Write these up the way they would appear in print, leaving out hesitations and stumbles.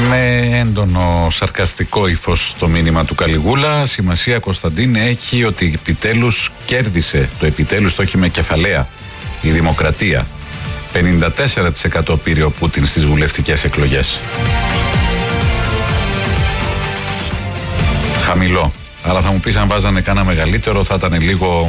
Με έντονο σαρκαστικό ύφος το μήνυμα του Καλιγούλα. Σημασία, Κωνσταντίν, έχει ότι επιτέλους κέρδισε. Το επιτέλους το έχει με κεφαλαία η Δημοκρατία. 54% πήρε ο Πούτιν στις βουλευτικές εκλογές. Χαμηλό. Αλλά θα μου πεις, αν βάζανε κάνα μεγαλύτερο θα ήταν λίγο...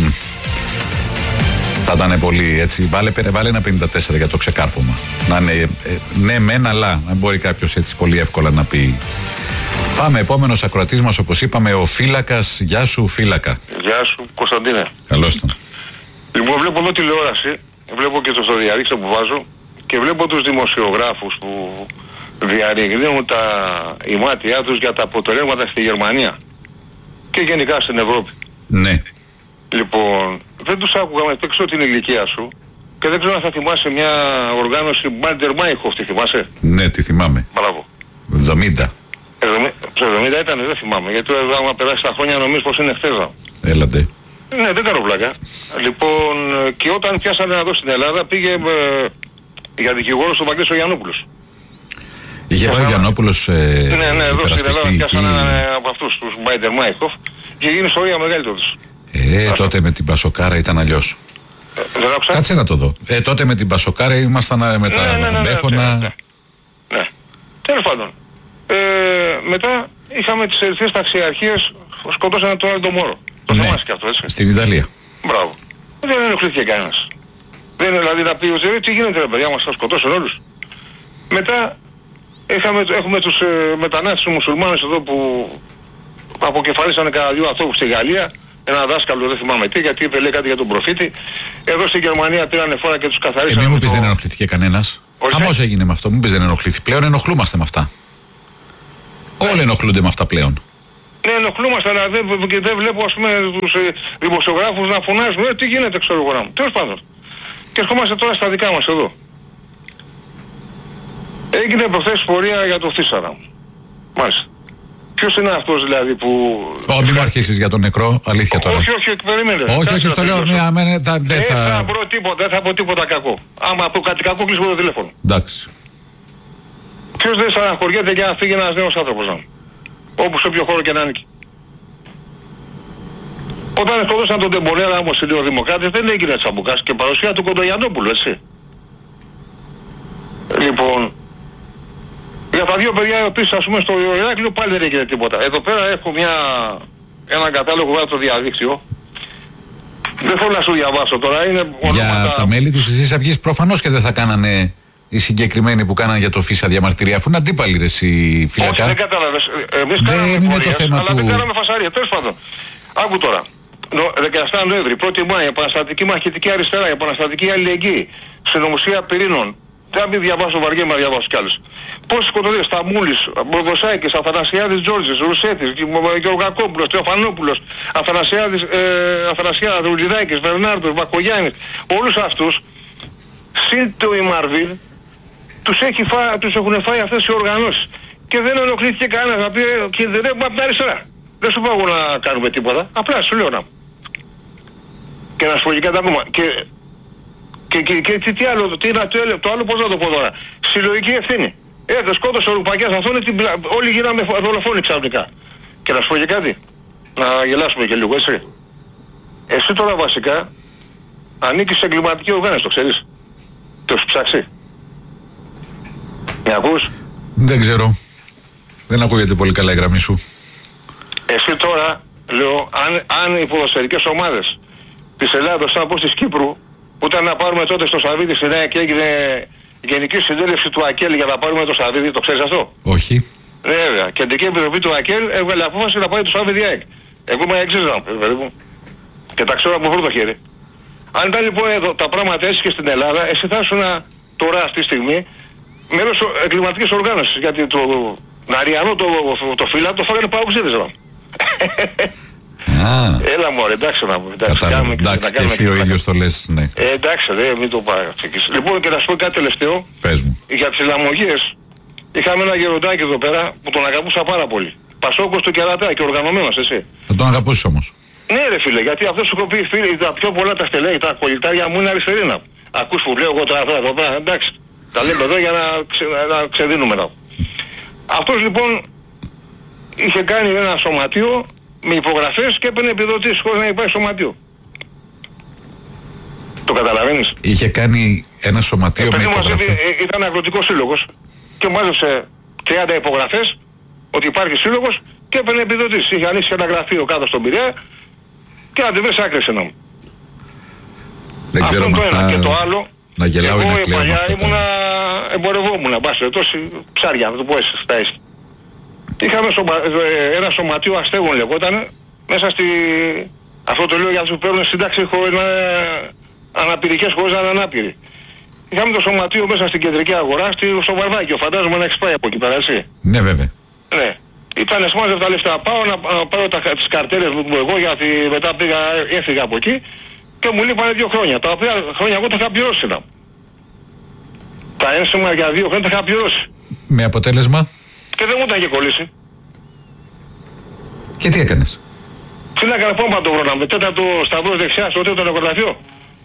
θα ήταν πολύ έτσι. Βάλε ένα 54 για το ξεκάρφωμα. Να είναι ναι μεν, αλλά να μπορεί κάποιος έτσι πολύ εύκολα να πει. Πάμε, επόμενος ακροατής μας, όπως είπαμε, ο Φύλακας. Γεια σου, Φύλακα. Γεια σου, Κωνσταντίνε. Καλώς τον. Λοιπόν, βλέπω εδώ τηλεόραση, βλέπω και στο διαδίκτυο που βάζω και βλέπω τους δημοσιογράφους που διαρριγνύουν τα ημάτια τους για τα αποτελέσματα στη Γερμανία και γενικά στην Ευρώπη. Ναι. Λοιπόν, δεν τους άκουγα, δεν ξέρω την ηλικία σου και δεν ξέρω αν θα θυμάσαι μια οργάνωση Μπάντερ Μάιχοφ, τη θυμάσαι? Ναι, τη θυμάμαι. Μπράβο. 70. Στο 70 ήταν, δεν θυμάμαι, γιατί άμα περάσει τα χρόνια νομίζω πως είναι χθες. Έλατε. Ναι, δεν κάνω πλάκα. Λοιπόν, και όταν πιάσανε εδώ στην Ελλάδα πήγε για δικηγόρο στον Βαγγέλη ο Γιαννόπουλος. Είχε πάει ο Γιαννόπουλος ναι, εδώ στην Ελλάδα πιάσανε από αυτούς τους Μπάντερ Μάιχοφ και γίνει ιστορία μεγάλη τότε. Τότε με την Πασοκάρα ήταν αλλιώς. Δεν άκουσα. Κάτσε να το δω. Τότε με την Πασοκάρα ήμασταν με τα Μπέχονα. Ναι. Τέλος πάντων. Μετά είχαμε τις ερυθρές ταξιαρχίες, σκοτώσανε τον Άλντο Μόρο. Το θυμάσαι και αυτό, έτσι? Στην Ιταλία. Μπράβο. Δεν ενοχλήθηκε κανένας. Δεν είναι δηλαδή να πει ο Ζερή, τι γίνεται ρε παιδιά, μας θα σκοτώσουν όλους. Μετά έχουμε τους μετανάστες μουσουλμάνους εδώ που αποκεφαλίσανε κανένα δύο ανθρώπους στη Γαλλία. Ένα δάσκαλο, δεν θυμάμαι τι, γιατί είπε λέει κάτι για τον προφήτη. Εδώ στη Γερμανία πήρανε φορά και τους καθαρίσανε. Μην μου πεις δεν ενοχλήθηκε κανένας. Χαμός έγινε με αυτό, μην πεις δεν ενοχλήθηκε. Πλέον ενοχλούμαστε με αυτά. Όλοι ενοχλούνται με αυτά πλέον. Ναι, ενοχλούμαστε, αλλά δεν βλέπω ας πούμε τους δημοσιογράφους να φωνάζουν τι γίνεται, ξέρω εγώ να μου. Τέλος πάντων. Και ερχόμαστε τώρα στα δικά μας εδώ. Έγινε προχθές πορεία για το Θήσαρα. Μάλιστα. Ποιος είναι αυτός δηλαδή που... Μην μου αρχίσεις για τον νεκρό, αλήθεια τώρα. Όχι, περίμενε. Όχι, στο λέω, δεν θα πω τίποτα κακό. Άμα πω κάτι κακό, κλείσω το τηλέφωνο. Εντάξει. Ποιος δεν στεναχωριέται για να φύγει ένας νέος άνθρωπος να, όπου σε όποιο χώρο και να ανήκει. Όταν σκοτώσαν τον Τεμπονέρα όμως οι Νεοδημοκράτες δεν έγινε τσαμπουκάς και παρουσία του Κοντογιαννόπουλου, έτσι. Λοιπόν, για τα δύο παιδιά επίσης ας πούμε στο Ηράκλειο πάλι δεν έγινε τίποτα. Εδώ πέρα έχω έναν κατάλογο από το διαδίκτυο. Δεν θέλω να σου διαβάσω τώρα, είναι ονόματα... Για τα μέλη της Χρυσής Αυγής προφανώς και δεν θα κάνανε οι συγκεκριμένοι που κάνανε για το Φίσα διαμαρτυρία, αφού είναι αντίπαλοι ρε εσύ Φύλακα. Όχι, δεν κατάλαβες. Εμείς κάναμε πορείες, αλλά δεν κάναμε φασαρία. Τέλος πάντων. Άκου τώρα. 17 Νοέμβρη, 1η Μάη, επαναστατική μαχητική αριστερά, επαναστατική αλληλεγγύη, συνωμοσία πυρήνων. Δεν μην διαβάσω βαριέμαι να διαβάσω κι άλλους. Πόσοι σκοτωθείς, Σταμούλης, Μπροδοσάκης, Αθανασιάδης Τζόρτζης, Ρουσέτης, Γεωργακόπουλος, Θεοφανόπουλος, Αθανασιάδης, Ρουλιδάκης, Βερνάρντος, Βακογιάννης, όλους αυτούς, συν το Ιμαρβίλ, τους έχουν φάει αυτές οι οργανώσεις. Και δεν ενοχλήθηκε κανένας να πει κινδυνεύουμε από την αριστερά. Δεν σου πάω να κάνουμε τίποτα, απλά σου λέω να. Και να σου πω και κάτι ακόμα. Και τι άλλο, το άλλο πώς να το πω τώρα. Συλλογική ευθύνη. Σκότωσε ο Ρουπακιάς αυτόν, όλοι γίναμε δολοφόνοι ξαφνικά. Και να σου πω και κάτι. Να γελάσουμε και λίγο, έτσι. Εσύ τώρα βασικά ανήκεις σε εγκληματική οργάνωση, το ξέρεις. Το έχεις ψάξει. Με ακούς? Δεν ξέρω. Δεν ακούγεται πολύ καλά η γραμμή σου. Εσύ τώρα, λέω, αν οι ποδοσφαιρικές ομάδες της Ελλάδος, σαν πως της Κύπρου, που ήταν να πάρουμε τότε στο Σαββίδι στη Νέα και έγινε γενική συνέλευση του ΑΚΕΛ για να πάρουμε το Σαββίδι, το ξέρεις αυτό? Όχι. Ναι, βέβαια. Κεντρική επιτροπή του ΑΚΕΛ έβγαλε απόφαση να πάει το Σαββίδι ΑΕΚ. Εγώ είμαι εξίζαμε, παιδί μου. Και τα ξέρω από πρώτο χέρι. Αν ήταν λοιπόν εδώ τα πράγματα έτσι και στην Ελλάδα, εσύ θα ήσουν τώρα αυτή τη στιγμή μέρος εγκληματικής οργάνωσης. Γιατί το Ναριανό το φύλλα το φάγανε παοξίδες. Έλα μωρέ, εντάξει να πούμε. Εντάξει, και εσύ ο ίδιος το λες, ναι. Εντάξει, μην το παραξεκείς. Λοιπόν, και να σου πω κάτι τελευταίο. Πες μου. Για τις λαμογίες, είχαμε ένα γεροντάκι εδώ πέρα που τον αγαπούσα πάρα πολύ. Πασόκος του Κερατά και οργανωμένος, εσύ. Θα τον αγαπούσεις όμως. Ναι ρε φίλε, γιατί αυτός σου κοπεί φίλε, τα πιο πολλά τα στελέχη, τα κολλητάρια μου είναι αριστερίνα. Ακούς που λέω εγώ τώρα εδώ πέρα, εντάξει. Τα λέμε εδώ για να ξεδίνουμε εδώ. Αυτός λοιπόν είχε κάνει ένα σωματείο με υπογραφές και έπαιρνε επιδοτήσεις χωρίς να υπάρχει σωματείο. Το καταλαβαίνεις? Είχε κάνει ένα σωματείο με υπογραφές. Ήταν αγροτικός σύλλογος και μάζεψε 30 υπογραφές ότι υπάρχει σύλλογος και έπαιρνε επιδοτήσεις. Είχε ανοίξει ένα γραφείο κάτω στον Πειραιά και να τη βρεις άκρη σε νόμο. Δεν ξέρω με αυτά και το άλλο, να γελάω ή να κλαίω. Εγώ παλιά εμπορευόμουν, μπας τόση ψάρια, να το πω έτσι, στα ίσια. Είχαμε ένα σωματείο αστέγων λεγότανε, μέσα στη... Αυτό το λέω για αυτούς που παίρνουν σύνταξη αναπηρικές χωρίς να είναι ανάπηροι. Είχαμε το σωματείο μέσα στην κεντρική αγορά, στο Βαρδάκιο, φαντάζομαι να έχεις πάει από εκεί πέρα, έτσι. Ναι, βέβαια. Ναι. Ήταν εσμάζευτα τα λεφτά. Πάω να πάρω τις καρτέλες μου εγώ, γιατί μετά έφυγα από εκεί και μου λείπανε 2 χρόνια. Τα οποία χρόνια εγώ τα είχα πληρώσει. Τα ένσημα για 2 χρόνια τα είχα πληρώσει. Με αποτέλεσμα? Και δεν μου τα είχε κολλήσει. Και τι έκανες? Τι να έκανα, πόμπα το βρω, με τέταρτο σταυρός δεξιά στο τέταρτο νεκροταφείο.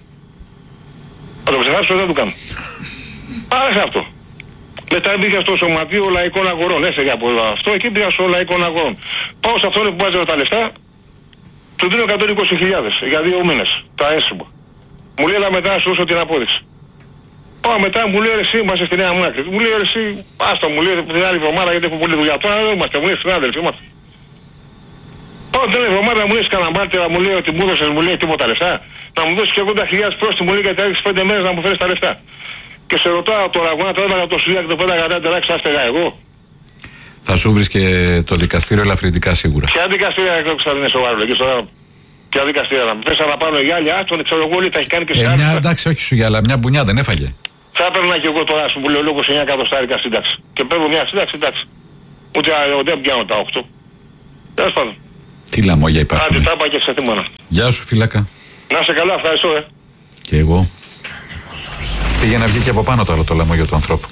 Θα το ξεχάσω, δεν το κάνω. Άρεσε αυτό. Μετά πήγα στο σωματείο λαϊκών αγορών, έφεγα από αυτό, εκεί πήγα στο λαϊκών αγορών. Πάω σε αυτόν που βάζει τα λεφτά, του δίνω 120.000 για 2 μήνες, τα έσυμπα. Μου λέει, αλλά μετά να σου δώσω την απόδειξη. Πάω μετά, μου λέει, εσύ είμαστε στη Νέα Μάκρη. Μου λέει, εσύ, άστα, μου λέει, την άλλη εβδομάδα γιατί έχω πολλή δουλειά. Τώρα δεν είμαστε, μου λέει, συνάδελφοι είμαστε. Πάω την άλλη εβδομάδα, μου λέει, σκαναμπάρτερα, μου λέει ότι μου έδωσες, μου λέει τίποτα λεφτά. Να μου δώσεις και 80.000 πρόστιμο, μου λέει, γιατί άρχισες 5 μέρες να μου φέρεις τα λεφτά. Και σε ρωτάω τώρα, εγώ να το έβαγα το σουλιά και το πέταγα τα τεράξια, άστεγα εγώ. Θα σου βρεις και το δικαστήριο ελαφρυντικά σίγουρα. Ποια δικαστήρια θα είναι σοβαρό, εκεί τώρα. Ποια δικαστήρια να μου πες να πάρω για άλλη, άστον, ξέρω εγώ, όλοι τα έχει κάνει και σε άλλη. Μια εντάξει, όχι σου για, αλλά μια μπουνιά δεν έφαγε. Θα έπαιρνα και εγώ τώρα, ας πούμε, λέω λόγω σε 9 εκατοστάρικα σύνταξη. Και παίρνω μια σύνταξη, εντάξει. Ούτε δεν πιάνω τα 8. Τέλος πάντων. Τι λαμόγια υπάρχουν. Άντε, τα είπα και ξεθύμωνα. Γεια σου, φύλακα. Να σε καλά, ευχαριστώ, Και εγώ. Πήγε να βγει και από πάνω το άλλο το λαμόγιο του ανθρώπου.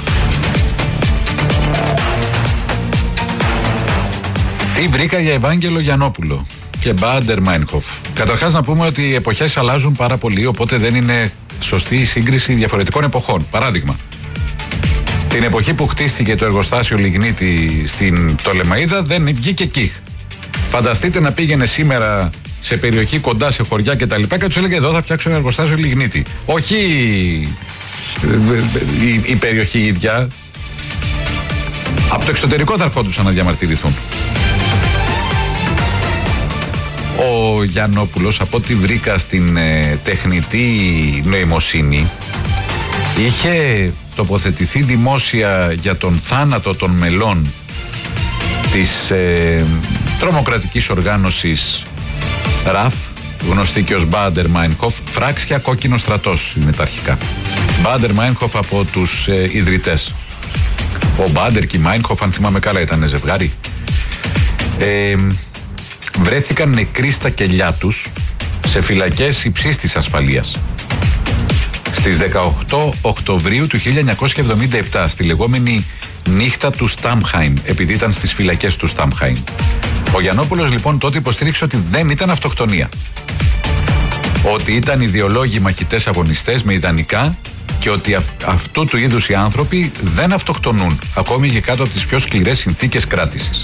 Τι βρήκα για Ευάγγελο Γιαννόπουλο και Μπάντερ Μάινχοφ. Καταρχάς να πούμε ότι οι εποχές αλλάζουν πάρα πολύ, οπότε δεν είναι σωστή η σύγκριση διαφορετικών εποχών. Παράδειγμα, την εποχή που χτίστηκε το εργοστάσιο Λιγνίτη στην Πτολεμαΐδα δεν βγήκε εκεί. Φανταστείτε να πήγαινε σήμερα σε περιοχή κοντά σε χωριά κτλ. Και τους έλεγε εδώ θα φτιάξω ένα εργοστάσιο Λιγνίτη. Όχι η περιοχή ίδια. Από το εξωτερικό θα ερχόντουσαν να διαμαρτυρηθούν. Ο Γιαννόπουλος, από ό,τι βρήκα στην τεχνητή νοημοσύνη, είχε τοποθετηθεί δημόσια για τον θάνατο των μελών της τρομοκρατικής οργάνωσης ΡΑΦ, γνωστή και ως Μπάντερ Μάινχοφ, Φράξια Κόκκινο Στρατός είναι τα αρχικά. Μπάντερ Μάινχοφ από τους ιδρυτές. Ο Μπάντερ και η Μάινχοφ, αν θυμάμαι καλά, ήταν ζευγάρι. Βρέθηκαν νεκροί στα κελιά τους σε φυλακές υψής της ασφαλείας. Στις 18 Οκτωβρίου του 1977, στη λεγόμενη νύχτα του Στάμχαϊμ, επειδή ήταν στις φυλακές του Στάμχαϊμ. Ο Γιαννόπουλος λοιπόν τότε υποστήριξε ότι δεν ήταν αυτοκτονία. Ότι ήταν ιδεολόγοι μαχητές αγωνιστές με ιδανικά και ότι αυτού του είδους οι άνθρωποι δεν αυτοκτονούν, ακόμη και κάτω από τις πιο σκληρές συνθήκες κράτησης.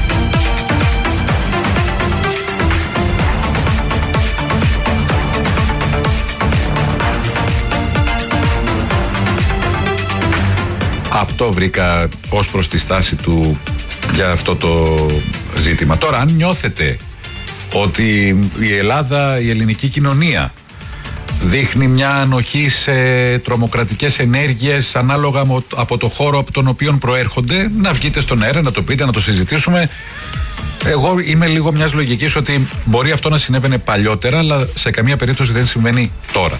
Αυτό βρήκα ως προς τη στάση του για αυτό το ζήτημα. Τώρα, αν νιώθετε ότι η Ελλάδα, η ελληνική κοινωνία δείχνει μια ανοχή σε τρομοκρατικές ενέργειες ανάλογα από το χώρο από τον οποίο προέρχονται, να βγείτε στον αέρα, να το πείτε, να το συζητήσουμε. Εγώ είμαι λίγο μιας λογικής ότι μπορεί αυτό να συνέβαινε παλιότερα, αλλά σε καμία περίπτωση δεν συμβαίνει τώρα.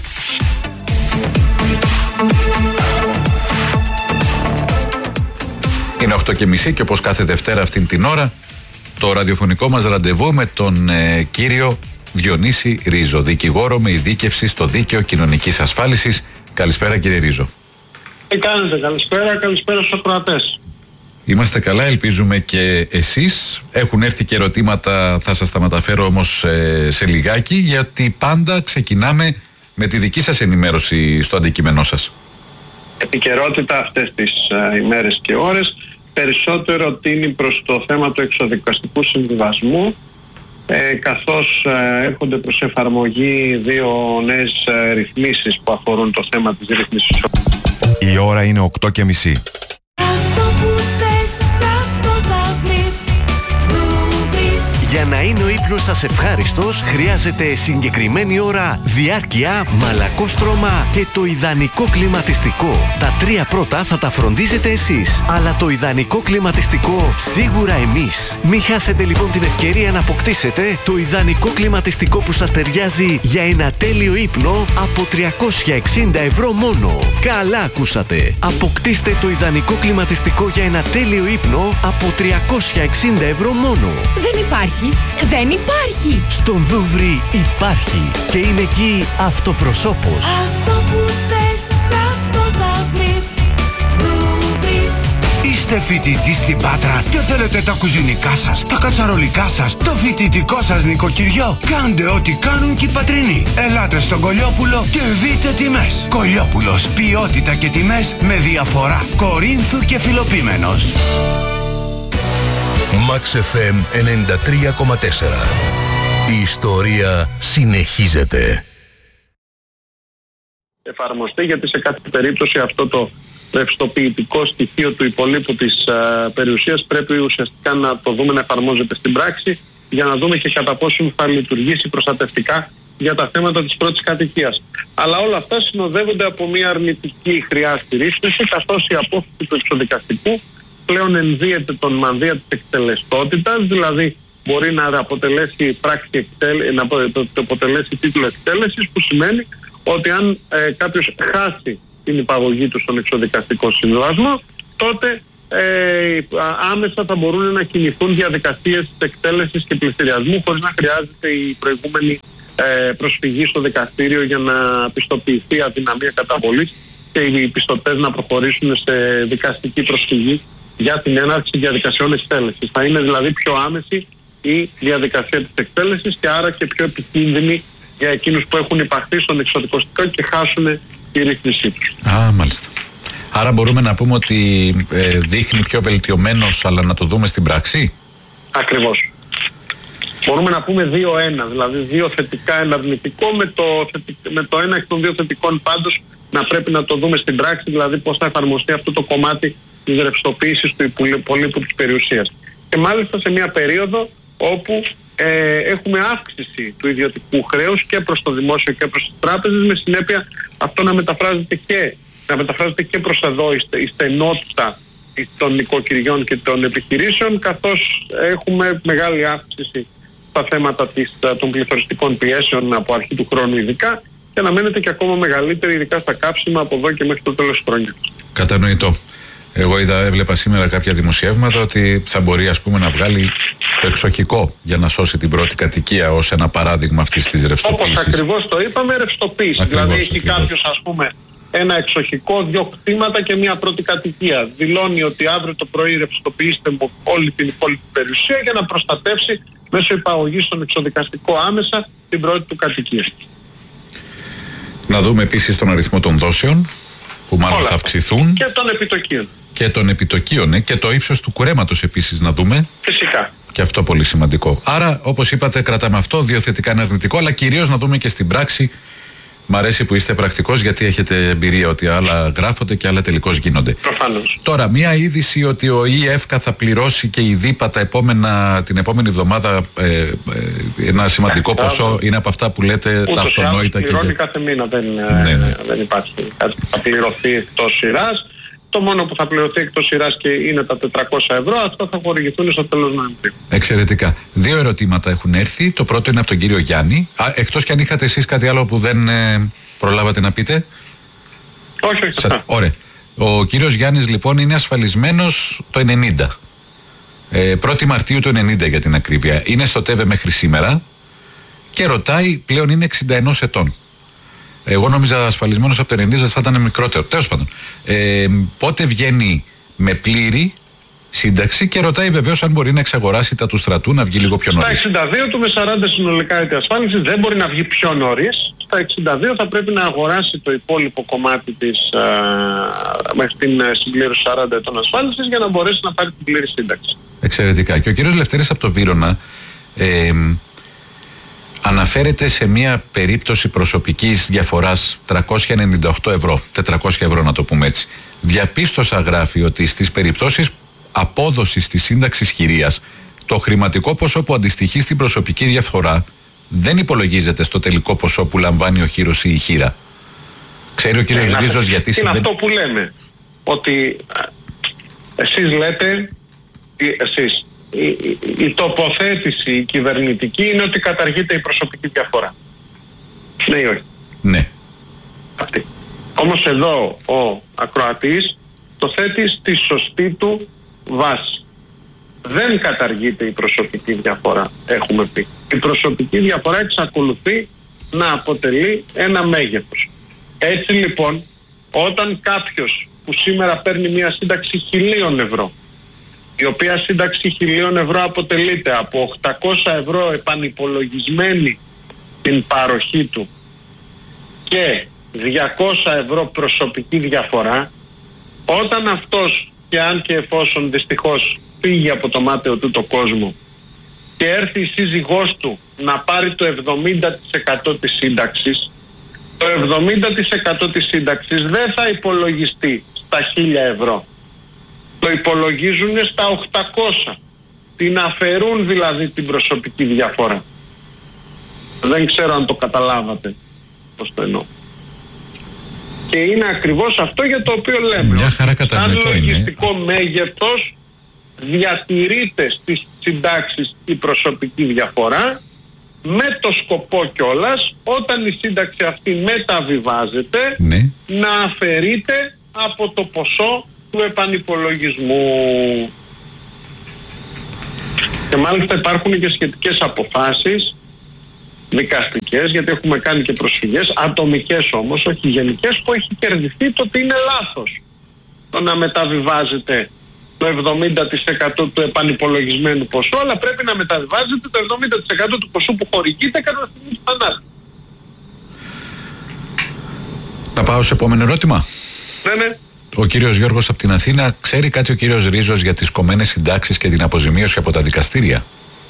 Είναι 8:30 και όπως κάθε Δευτέρα αυτήν την ώρα το ραδιοφωνικό μας ραντεβού με τον κύριο Διονύση Ρίζο, δικηγόρο με ειδίκευση στο δίκαιο κοινωνικής ασφάλισης. Καλησπέρα κύριε Ρίζο. Τι κάνετε, καλησπέρα στους ακροατές. Είμαστε καλά, ελπίζουμε και εσείς. Έχουν έρθει και ερωτήματα, θα σας τα μεταφέρω όμως σε λιγάκι, γιατί πάντα ξεκινάμε με τη δική σας ενημέρωση στο αντικείμενό σας. Επικαιρότητα αυτές τις ημέρες και ώρες περισσότερο τίνει προς το θέμα του εξοδικαστικού συμβιβασμού, καθώς έρχονται προς εφαρμογή δύο νέες ρυθμίσεις που αφορούν το θέμα της ρύθμισης. Η ώρα είναι 8:30. Για να είναι ο ύπνος σας ευχάριστος, χρειάζεται συγκεκριμένη ώρα, διάρκεια, μαλακόστρωμα και το ιδανικό κλιματιστικό. Τα τρία πρώτα θα τα φροντίζετε εσείς, αλλά το ιδανικό κλιματιστικό σίγουρα εμείς. Μην χάσετε λοιπόν την ευκαιρία να αποκτήσετε το ιδανικό κλιματιστικό που σας ταιριάζει για ένα τέλειο ύπνο από 360 ευρώ μόνο. Καλά ακούσατε! Αποκτήστε το ιδανικό κλιματιστικό για ένα τέλειο ύπνο από 360 ευρώ μόνο. Δεν υπάρχει! Δεν υπάρχει! Στον Δούβρι υπάρχει και είναι εκεί αυτοπροσώπος. Αυτό που θες, αυτό θα βρεις. Δούβρις. Είστε φοιτητής στην Πάτρα και θέλετε τα κουζινικά σας, τα κατσαρολικά σας, το φοιτητικό σας νοικοκυριό? Κάντε ό,τι κάνουν και οι Πατρινοί. Ελάτε στον Κολιόπουλο και δείτε τιμές. Κολιόπουλος, ποιότητα και τιμές με διαφορά. Κορίνθου και Φιλοπίμενος. Max FM 93,4. Η ιστορία συνεχίζεται. Εφαρμοστεί, γιατί σε κάθε περίπτωση αυτό το ρευστοποιητικό στοιχείο του υπολείπου της περιουσίας πρέπει ουσιαστικά να το δούμε να εφαρμόζεται στην πράξη, για να δούμε και κατά πόσο θα λειτουργήσει προστατευτικά για τα θέματα της πρώτης κατοικίας. Αλλά όλα αυτά συνοδεύονται από μια αρνητική χρειά ρύθμιση, καθώς η απόφαση του εξοδικαστικού πλέον ενδύεται τον μανδύα της εκτελεστότητας, δηλαδή μπορεί να αποτελέσει να αποτελέσει τίτλο εκτέλεσης, που σημαίνει ότι αν κάποιος χάσει την υπαγωγή του στον εξοδικαστικό συμβιβασμό, τότε άμεσα θα μπορούν να κινηθούν διαδικασίες εκτέλεσης και πληστηριασμού χωρίς να χρειάζεται η προηγούμενη προσφυγή στο δικαστήριο για να πιστοποιηθεί αδυναμία καταβολής και οι πιστωτές να προχωρήσουν σε δικαστική προσφυγή για την έναρξη διαδικασιών εκτέλεσης. Θα είναι δηλαδή πιο άμεση η διαδικασία της εκτέλεσης και άρα και πιο επικίνδυνη για εκείνους που έχουν υπαχθεί στον εξοδικαστικό και χάσουν τη ρύθμισή τους. Μάλιστα. Άρα μπορούμε να πούμε ότι δείχνει πιο βελτιωμένος, αλλά να το δούμε στην πράξη. Ακριβώς. Μπορούμε να πούμε 2-1, δηλαδή δύο θετικά, ένα αρνητικό, με το ένα εκ των δύο θετικών πάντως να πρέπει να το δούμε στην πράξη, δηλαδή πώς θα εφαρμοστεί αυτό το κομμάτι της ρευστοποίησης του υπολείπου της περιουσίας. Και μάλιστα σε μια περίοδο όπου έχουμε αύξηση του ιδιωτικού χρέους και προς το δημόσιο και προς τις τράπεζες, με συνέπεια αυτό να μεταφράζεται και προς εδώ η στενότητα των νοικοκυριών και των επιχειρήσεων, καθώς έχουμε μεγάλη αύξηση στα θέματα των πληθωριστικών πιέσεων από αρχή του χρόνου ειδικά, και αναμένεται και ακόμα μεγαλύτερη, ειδικά στα καύσιμα, από εδώ και μέχρι το τέλος του χρόνου. Κατανοητό. Εγώ έβλεπα σήμερα κάποια δημοσιεύματα ότι θα μπορεί, ας πούμε, να βγάλει το εξοχικό για να σώσει την πρώτη κατοικία ως ένα παράδειγμα αυτής της ρευστοποίησης. Όπως ακριβώς το είπαμε, ρευστοποίηση. Δηλαδή έχει κάποιος, ας πούμε, ένα εξοχικό, 2 κτήματα και μια πρώτη κατοικία. Δηλώνει ότι αύριο το πρωί ρευστοποιήστε όλη την υπόλοιπη περιουσία για να προστατεύσει μέσω υπαγωγής στον εξοδικαστικό άμεσα την πρώτη του κατοικία. Να δούμε επίσης τον αριθμό των δόσεων, που μάλλον θα αυξηθούν. Και των επιτοκίων. Και των επιτοκίων, και το ύψος του κουρέματος επίσης να δούμε. Φυσικά. Και αυτό πολύ σημαντικό. Άρα, όπως είπατε, κρατάμε αυτό, δύο θετικά, ένα αρνητικό, αλλά κυρίως να δούμε και στην πράξη. Μ' αρέσει που είστε πρακτικός, γιατί έχετε εμπειρία ότι άλλα γράφονται και άλλα τελικώς γίνονται. Προφανώς. Τώρα, μία είδηση ότι ο ΙΕΦΚΑ θα πληρώσει και η ΔΥΠΑ την επόμενη εβδομάδα ένα σημαντικό ποσό, είναι από αυτά που λέτε τα αυτονόητα. Πληρώνει κάθε μήνα, δεν υπάρχει κάτι που θα πληρωθεί εκτός σειράς. Το μόνο που θα πληρωθεί εκτός σειράς και είναι τα 400 ευρώ, αυτά θα χορηγηθούν στο τέλος Νοεμβρίου. Εξαιρετικά. 2 ερωτήματα έχουν έρθει. Το πρώτο είναι από τον κύριο Γιάννη. Εκτός κι αν είχατε εσείς κάτι άλλο που δεν προλάβατε να πείτε. Όχι. Ωραία. Ο κύριος Γιάννης λοιπόν είναι ασφαλισμένος το 90. 1η Μαρτίου του 90 για την ακρίβεια. Είναι στο ΤΕΒΕ μέχρι σήμερα και ρωτάει, πλέον είναι 61 ετών. Εγώ νόμιζα ασφαλισμένος από το 90 θα ήταν μικρότερο. Τέλος πάντων. Πότε βγαίνει με πλήρη σύνταξη και ρωτάει βεβαίως αν μπορεί να εξαγοράσει τα του στρατού να βγει λίγο πιο νωρίς. Στα 62 του με 40 συνολικά έτη ασφάλισης δεν μπορεί να βγει πιο νωρίς. Στα 62 θα πρέπει να αγοράσει το υπόλοιπο κομμάτι της μέχρι την συμπλήρωση 40 ετών ασφάλισης για να μπορέσει να πάρει την πλήρη σύνταξη. Εξαιρετικά. Και ο κύριος Λευτέρης από το Βύρωνα αναφέρεται σε μια περίπτωση προσωπικής διαφοράς 398 ευρώ, 400 ευρώ να το πούμε έτσι. Διαπίστωσα, γράφει, ότι στις περιπτώσεις απόδοσης της σύνταξης χειρίας το χρηματικό ποσό που αντιστοιχεί στην προσωπική διαφορά δεν υπολογίζεται στο τελικό ποσό που λαμβάνει ο χείρος ή η χείρα. Ξέρει ο κύριος Ρίζος γιατί συμβαίνει? Είναι αυτό που λέμε, ότι εσείς λέτε, η τοποθέτηση η κυβερνητική είναι ότι καταργείται η προσωπική διαφορά. Ναι ή όχι? Ναι. Αυτή. Όμως εδώ ο ακροατής το θέτει στη σωστή του βάση. Δεν καταργείται η προσωπική διαφορά, έχουμε πει. Η προσωπική διαφορά εξακολουθεί να αποτελεί ένα μέγεθος. Έτσι λοιπόν, όταν κάποιος που σήμερα παίρνει μια σύνταξη 1.000 ευρώ, η οποία σύνταξη 1.000 ευρώ αποτελείται από 800 ευρώ επανυπολογισμένη την παροχή του και 200 ευρώ προσωπική διαφορά, όταν αυτός, και αν και εφόσον δυστυχώς φύγει από το μάταιο του το κόσμο και έρθει η σύζυγός του να πάρει το 70% της σύνταξης, το 70% της σύνταξης δεν θα υπολογιστεί στα 1.000 ευρώ. Το υπολογίζουν στα 800. Την αφαιρούν δηλαδή την προσωπική διαφορά. Δεν ξέρω αν το καταλάβατε πώς το εννοώ. Και είναι ακριβώς αυτό για το οποίο λέμε. Μια χαρά σαν λογιστικό μέγεθος διατηρείται στις συντάξεις η προσωπική διαφορά, με το σκοπό κιόλας όταν η σύνταξη αυτή μεταβιβάζεται να αφαιρείται από το ποσό του επανυπολογισμού. Και μάλιστα υπάρχουν και σχετικές αποφάσεις δικαστικές, γιατί έχουμε κάνει και προσφυγές, ατομικές όμως, όχι γενικές, που έχει κερδιθεί το ότι είναι λάθος το να μεταβιβάζεται το 70% του επανυπολογισμένου ποσού, αλλά πρέπει να μεταβιβάζεται το 70% του ποσού που χορηγείται κατά τη στιγμή του θανάτου. Να πάω σε επόμενο ερώτημα. Ναι. Ο κύριος Γιώργος από την Αθήνα, ξέρει κάτι ο κύριος Ρίζος για τις κομμένες συντάξεις και την αποζημίωση από τα δικαστήρια?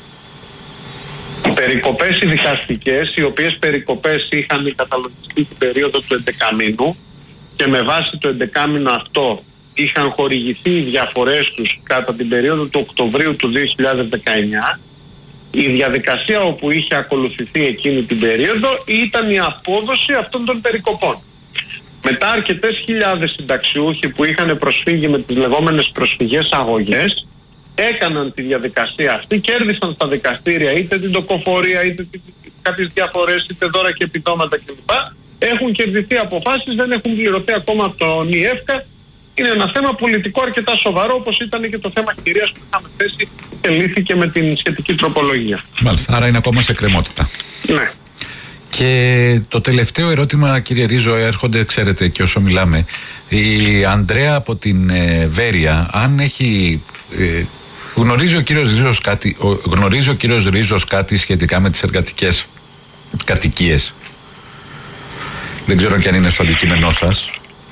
Περικοπές οι δικαστικές, οι οποίες περικοπές είχαν καταλογιστεί την περίοδο του 11 μήνου και με βάση το 11 μήνο αυτό είχαν χορηγηθεί οι διαφορές τους κατά την περίοδο του Οκτωβρίου του 2019, η διαδικασία όπου είχε ακολουθηθεί εκείνη την περίοδο ήταν η απόδοση αυτών των περικοπών. Μετά αρκετές χιλιάδες συνταξιούχοι που είχαν προσφύγει με τις λεγόμενες προσφυγές αγωγές έκαναν τη διαδικασία αυτή, κέρδισαν στα δικαστήρια είτε την τοκοφορία είτε κάποιες διαφορές είτε δώρα και επιδόματα κλπ. Έχουν κερδιθεί αποφάσεις, δεν έχουν πληρωθεί ακόμα από τον ΙΕΦΚΑ. Είναι ένα θέμα πολιτικό αρκετά σοβαρό, όπως ήταν και το θέμα κυρίας που είχαμε θέσει και λύθηκε με την σχετική τροπολογία. Μάλιστα, άρα είναι ακόμα σε κρεμότητα. Ναι. Και το τελευταίο ερώτημα, κύριε Ρίζο, έρχονται, ξέρετε, και όσο μιλάμε, η Ανδρέα από την Βέρεια, αν έχει... γνωρίζει ο κύριος Ρίζος κάτι σχετικά με τις εργατικές κατοικίες? Δεν ξέρω και αν είναι στο αντικείμενό σας.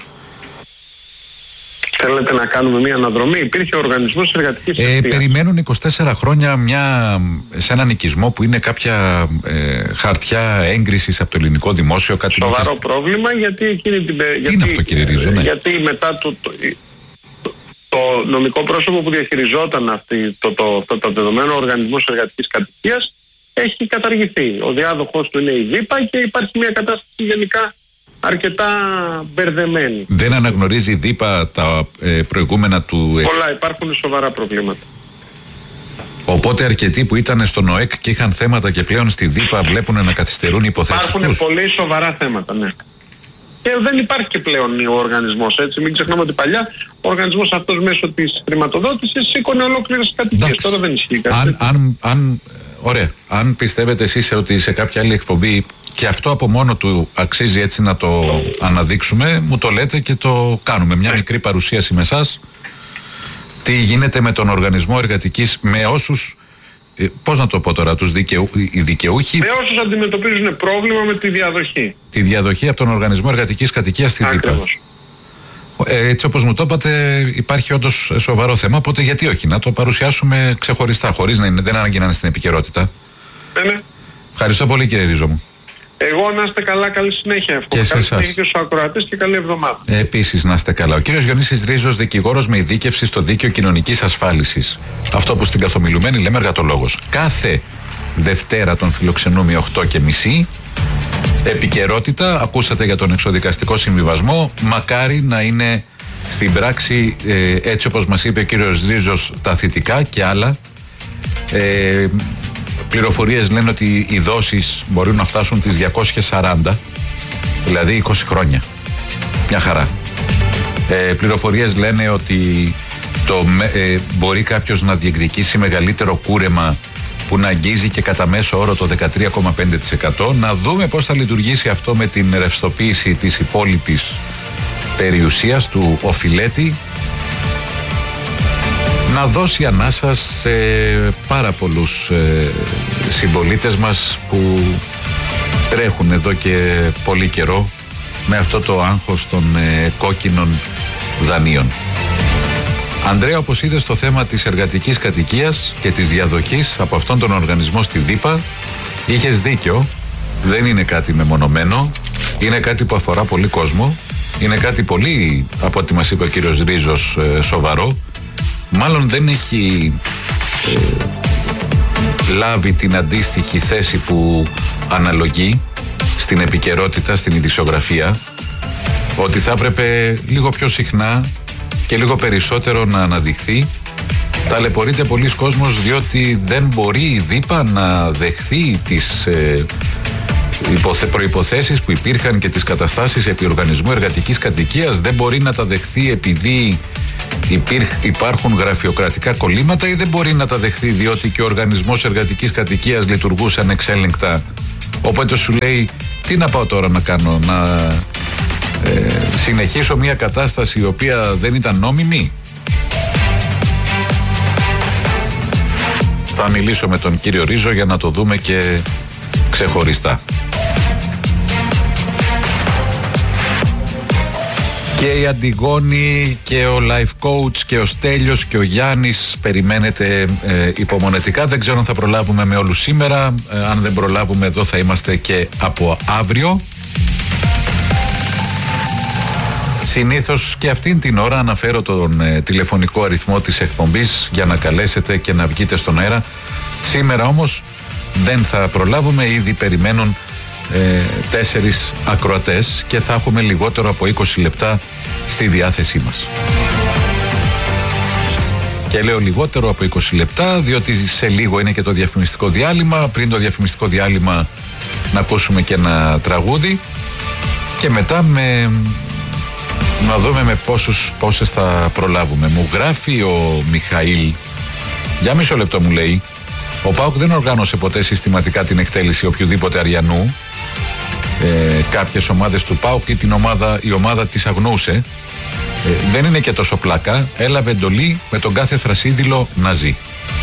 Θέλετε να κάνουμε μια αναδρομή? Υπήρχε ο οργανισμός εργατικής ευθείας. Περιμένουν 24 χρόνια σε έναν οικισμό που είναι κάποια χαρτιά έγκρισης από το ελληνικό δημόσιο. Κάτι σοβαρό πρόβλημα, γιατί εκείνη την περίοδο... Τι είναι αυτό, κύριε Ρίζο? Γιατί μετά το νομικό πρόσωπο που διαχειριζόταν το δεδομένο, ο οργανισμός εργατικής κατοικίας, έχει καταργηθεί. Ο διάδοχος του είναι η ΔΥΠΑ και υπάρχει μια κατάσταση γενικά αρκετά μπερδεμένη. Δεν αναγνωρίζει η ΔΥΠΑ τα προηγούμενα του... Πολλά, υπάρχουν σοβαρά προβλήματα. Οπότε αρκετοί που ήταν στον ΟΕΚ και είχαν θέματα και πλέον στη ΔΥΠΑ βλέπουν να καθυστερούν οι υποθέσεις τους. Υπάρχουν πολύ σοβαρά θέματα, ναι. Και δεν υπάρχει και πλέον ο οργανισμός, έτσι. Μην ξεχνάμε ότι παλιά ο οργανισμός αυτός μέσω της χρηματοδότησης σήκωνε ολόκληρες κατοικίες. Τώρα δεν ισχύει κάτι. Ωραία. Αν πιστεύετε εσείς ότι σε κάποια άλλη εκπομπή και αυτό από μόνο του αξίζει έτσι να το αναδείξουμε, μου το λέτε και το κάνουμε. Μια μικρή παρουσίαση με εσάς Τι γίνεται με τον Οργανισμό Εργατικής, με όσους, πώς να το πω τώρα, οι δικαιούχοι. Με όσους αντιμετωπίζουν πρόβλημα με τη διαδοχή. Τη διαδοχή από τον Οργανισμό Εργατικής Κατοικίας στη ΔΥΠΑ. Έτσι όπως μου το είπατε, υπάρχει όντως σοβαρό θέμα, οπότε γιατί όχι να το παρουσιάσουμε ξεχωριστά, χωρίς δεν ανάγκη να είναι στην επικαιρότητα. Ναι. Ευχαριστώ πολύ, κύριε Ρίζο μου. Εγώ να είστε καλά, καλή συνέχεια. Και σε εσάς. Και στους ακροατές και καλή εβδομάδα. Επίσης να είστε καλά. Ο κύριος Διονύσης Ρίζος, δικηγόρος με ειδίκευση στο Δίκαιο Κοινωνικής Ασφάλισης. Αυτό που στην καθομιλουμένη λέμε εργατολόγος. Κάθε Δευτέρα τον φιλοξενούμε 8:30. Επικαιρότητα, ακούσατε για τον εξοδικαστικό συμβιβασμό. Μακάρι να είναι στην πράξη έτσι όπως μας είπε ο κύριος Ρίζος, τα θετικά και άλλα. Πληροφορίες λένε ότι οι δόσεις μπορούν να φτάσουν τις 240, δηλαδή 20 χρόνια. Μια χαρά. Πληροφορίες λένε ότι μπορεί κάποιος να διεκδικήσει μεγαλύτερο κούρεμα που να αγγίζει και κατά μέσο όρο το 13,5%. Να δούμε πώς θα λειτουργήσει αυτό με την ρευστοποίηση της υπόλοιπης περιουσίας του οφειλέτη. Να δώσει ανάσα σε πάρα πολλούς συμπολίτες μας που τρέχουν εδώ και πολύ καιρό με αυτό το άγχος των κόκκινων δανείων. Ανδρέα, όπως είδες το θέμα της εργατικής κατοικίας και της διαδοχής από αυτόν τον οργανισμό στη ΔΥΠΑ, είχες δίκιο, δεν είναι κάτι μεμονωμένο, είναι κάτι που αφορά πολύ κόσμο, είναι κάτι πολύ, από ό,τι μας είπε ο κύριος Ρίζος, σοβαρό. Μάλλον δεν έχει λάβει την αντίστοιχη θέση που αναλογεί στην επικαιρότητα, στην ειδησιογραφία, ότι θα έπρεπε λίγο πιο συχνά και λίγο περισσότερο να αναδειχθεί. Ταλαιπωρείται πολλοί κόσμος διότι δεν μπορεί η ΔΥΠΑ να δεχθεί τις προϋποθέσεις που υπήρχαν και τις καταστάσεις επί Οργανισμού Εργατικής Κατοικίας. Δεν μπορεί να τα δεχθεί επειδή υπάρχουν γραφειοκρατικά κολλήματα, ή δεν μπορεί να τα δεχθεί διότι και ο Οργανισμός Εργατικής Κατοικίας λειτουργούσε ανεξέλεγκτα. Οπότε σου λέει, τι να πάω τώρα να κάνω, να συνεχίσω μια κατάσταση η οποία δεν ήταν νόμιμη. Θα μιλήσω με τον κύριο Ρίζο για να το δούμε και ξεχωριστά. Και η Αντιγόνη και ο life coach και ο Στέλιος και ο Γιάννης περιμένετε υπομονετικά. Δεν ξέρω αν θα προλάβουμε με όλους σήμερα. Αν δεν προλάβουμε, εδώ θα είμαστε και από αύριο. Συνήθως και αυτήν την ώρα αναφέρω τον τηλεφωνικό αριθμό της εκπομπής για να καλέσετε και να βγείτε στον αέρα. Σήμερα όμως δεν θα προλάβουμε, ήδη περιμένουν 4 ακροατές και θα έχουμε λιγότερο από 20 λεπτά στη διάθεσή μας. Και λέω λιγότερο από 20 λεπτά διότι σε λίγο είναι και το διαφημιστικό διάλειμμα. Πριν το διαφημιστικό διάλειμμα να ακούσουμε και ένα τραγούδι και μετά να δούμε με πόσες θα προλάβουμε. Μου γράφει ο Μιχαήλ, για μισό λεπτό μου λέει, ο ΠΑΟΚ δεν οργάνωσε ποτέ συστηματικά την εκτέλεση οποιοδήποτε Αριανού. Κάποιες ομάδες του ΠΑΟΚ ή η ομάδα της αγνοούσε. Δεν είναι και τόσο πλάκα. Έλαβε εντολή με τον κάθε θρασίδηλο να ζει.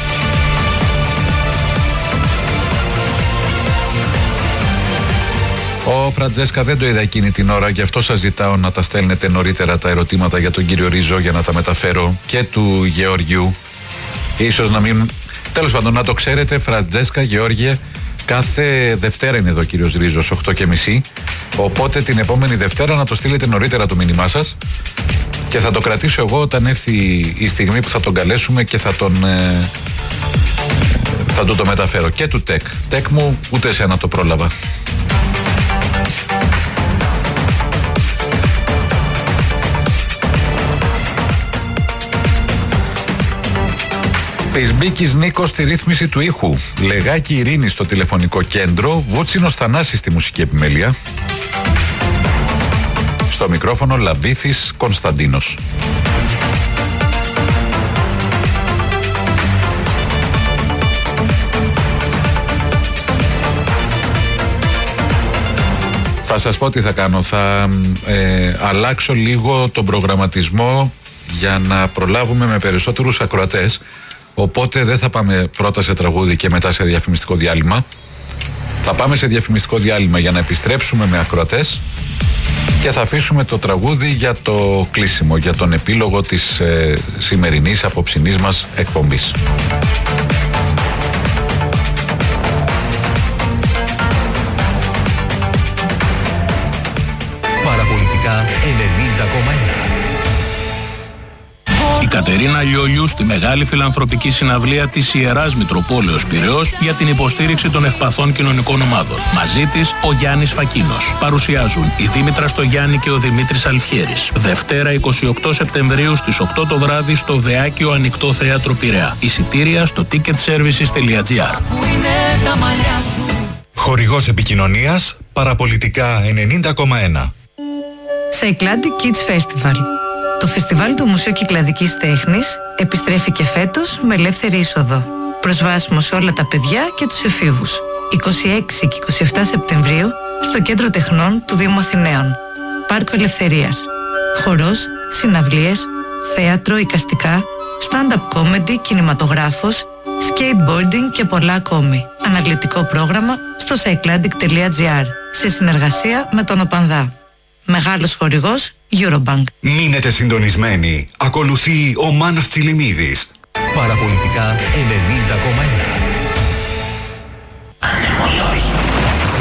Ο Φραντζέσκα δεν το είδα εκείνη την ώρα, γι' αυτό σας ζητάω να τα στέλνετε νωρίτερα τα ερωτήματα για τον κύριο Ρίζο για να τα μεταφέρω, και του Γεωργιού. Ίσως να μην... Τέλος πάντων, να το ξέρετε, Φραντζέσκα, Γεώργιε, κάθε Δευτέρα είναι εδώ ο κύριος Ρίζος, 8:30. Οπότε την επόμενη Δευτέρα να το στείλετε νωρίτερα το μήνυμά σας και θα το κρατήσω εγώ όταν έρθει η στιγμή που θα τον καλέσουμε και θα του το μεταφέρω. Και του Τεκ μου, ούτε εσένα το πρόλαβα. Της Μπίκης Νίκος στη ρύθμιση του ήχου. Λεγάκι Ειρήνη στο τηλεφωνικό κέντρο. Βούτσινος Θανάσης στη μουσική επιμέλεια. Στο μικρόφωνο Λαβίθης Κωνσταντίνος. Θα σας πω τι θα κάνω. Θα αλλάξω λίγο τον προγραμματισμό για να προλάβουμε με περισσότερους ακροατές. Οπότε δεν θα πάμε πρώτα σε τραγούδι και μετά σε διαφημιστικό διάλειμμα. Θα πάμε σε διαφημιστικό διάλειμμα για να επιστρέψουμε με ακροατές και θα αφήσουμε το τραγούδι για το κλείσιμο, για τον επίλογο της σημερινής απόψινής μας εκπομπής. Παραπολιτικά 90,1. Η Κατερίνα Λιόλιου στη μεγάλη φιλανθρωπική συναυλία της Ιεράς Μητροπόλεως Πειραιώς για την υποστήριξη των ευπαθών κοινωνικών ομάδων. Μαζί της ο Γιάννης Φακίνος. Παρουσιάζουν η Δήμητρα Στογιάννη και ο Δημήτρης Αλφιέρης. Δευτέρα 28 Σεπτεμβρίου στις 8 το βράδυ στο Δεάκιο Ανοιχτό Θέατρο Πειραιά. Εισιτήρια στο ticketservices.gr. Χορηγός επικοινωνίας Παραπολιτικά 90,1. Cycladic Kids Festival. Το φεστιβάλ του Μουσείου Κυκλαδικής Τέχνης επιστρέφει και φέτος με ελεύθερη είσοδο. Προσβάσιμο σε όλα τα παιδιά και τους εφήβους. 26 και 27 Σεπτεμβρίου στο Κέντρο Τεχνών του Δήμου Αθηναίων. Πάρκο Ελευθερίας. Χορός, συναυλίες, θέατρο, εικαστικά, stand-up comedy, κινηματογράφος, skateboarding και πολλά ακόμη. Αναλυτικό πρόγραμμα στο cycladic.gr σε συνεργασία με τον ΟΠΑΝΔΑ. Μεγάλος χορηγός Eurobank. Μείνετε συντονισμένοι. Ακολουθεί ο Μάνος Τσιλιμίδης. Παραπολιτικά 90,1.